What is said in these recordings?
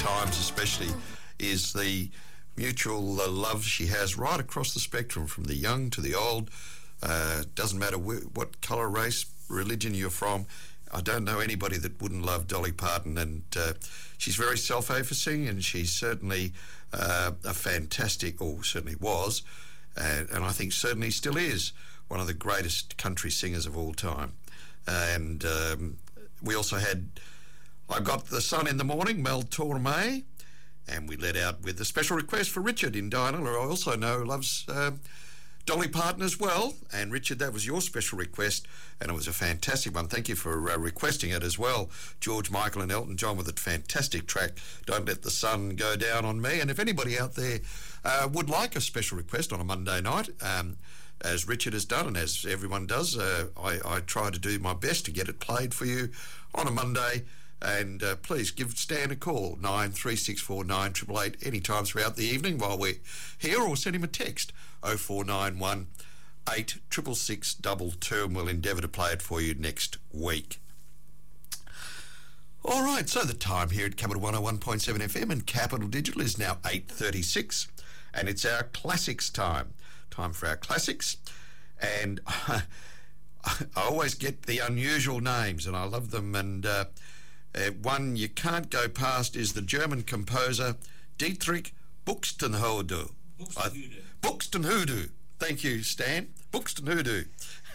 times especially is the mutual love she has right across the spectrum, from the young to the old. Doesn't matter what colour, race, religion you're from. I don't know anybody that wouldn't love Dolly Parton, and she's very self-effacing, and she's certainly a fantastic, or certainly was, and I think certainly still is, one of the greatest country singers of all time. And we also had I Got the Sun in the Morning, Mel Torme, and we let out with a special request for Richard in Diana, who I also know loves Dolly Parton as well. And Richard, that was your special request, and it was a fantastic one. Thank you for requesting it as well. George Michael and Elton John with a fantastic track, Don't Let the Sun Go Down on Me. And if anybody out there would like a special request on a Monday night, as Richard has done and as everyone does, I try to do my best to get it played for you on a Monday. And please give Stan a call, 9364 988, any time throughout the evening while we're here, or send him a text, 0491 866 22, and we'll endeavour to play it for you next week. All right, so the time here at Capital 101.7 FM and Capital Digital is now 8:36, and it's our classics time. Time for our classics, and I always get the unusual names, and I love them, and one you can't go past is the German composer Dietrich Buxtehude. Buxtehude. Thank you, Stan. Buxtehude.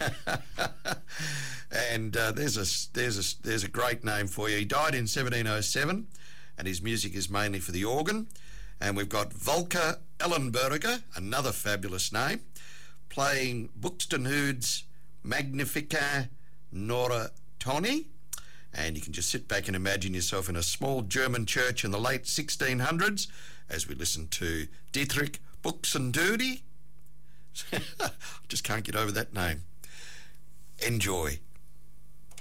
And there's a great name for you. He died in 1707, and his music is mainly for the organ. And we've got Volker Ellenberger, another fabulous name, playing Buxtehude's Magnificat Nora Toni. And you can just sit back and imagine yourself in a small German church in the late 1600s as we listen to Dietrich Buxtehude. Just can't get over that name. Enjoy.